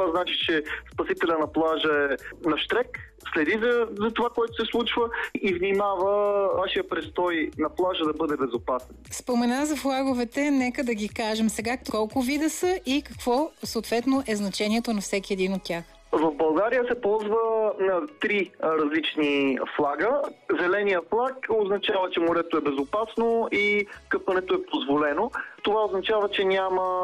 това значи, че спасителя на плажа е на щрек, следи за това, което се случва и внимава вашия престой на плажа да бъде безопасен. Спомена за флаговете, нека да ги кажем сега колко вида са и какво съответно е значението на всеки един от тях. В България се ползва на 3 различни флага. Зеления флаг означава, че морето е безопасно и къпането е позволено. Това означава, че няма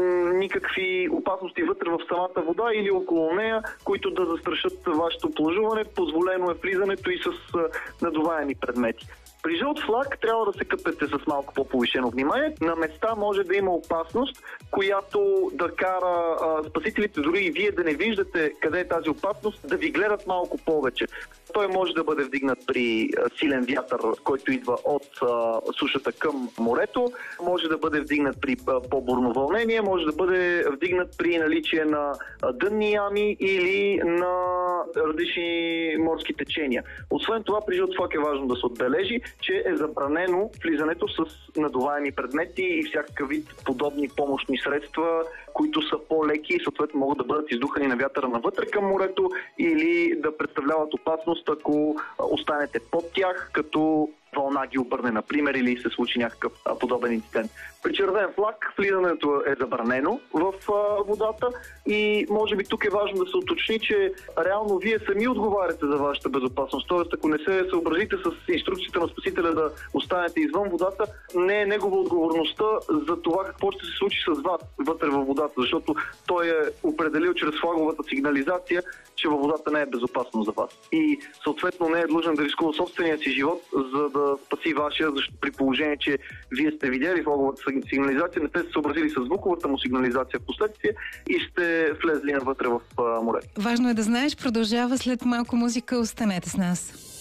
никакви опасности вътре в самата вода или около нея, които да застрашат вашето плажуване. Позволено е влизането и с надуваеми предмети. При жълт флаг трябва да се къпете с малко по-повишено внимание. На места може да има опасност, която да кара спасителите, дори и вие да не виждате къде е тази опасност, да ви гледат малко повече. Той може да бъде вдигнат при силен вятър, който идва от сушата към морето, може да бъде вдигнат при по-бурно вълнение, може да бъде вдигнат при наличие на дънни ями или на различни морски течения. Освен това, при жълт флаг е важно да се отбележи, че е забранено влизането с надуваеми предмети и всякакъв вид подобни помощни средства, които са по-леки и съответно могат да бъдат издухани на вятъра навътре към морето или да представляват опасност, ако останете под тях, като вълна ги обърне, например, или се случи някакъв подобен инцидент. При червен флаг влизането е забранено в водата и може би тук е важно да се уточни, че реално вие сами отговаряте за вашата безопасност. Тоест, ако не се съобразите с инструкцията на спасителя да останете извън водата, не е негова отговорността за това какво ще се случи с вас вътре във водата, защото той е определил чрез флаговата сигнализация, че във водата не е безопасно за вас. И съответно не е длъжен да рискува собствения си живот, за да спаси вашия, защото при положение, че вие сте видяли флаговата сигнализация, не сте се съобразили с звуковата му сигнализация в последствие и сте влезли навътре в морето. Важно е да знаеш, продължава след малко музика. Останете с нас.